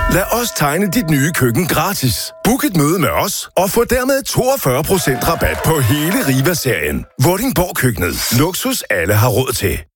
Lad os tegne dit nye køkken gratis. Book et møde med os, og få dermed 42% rabat på hele Riva-serien. Vordingborg Køkkenet. Luksus alle har råd til.